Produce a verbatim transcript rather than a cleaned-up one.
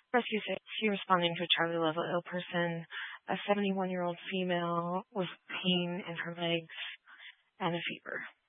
Rescue safety responding to a Charlie level ill person, a seventy-one-year-old female with pain in her legs and a fever.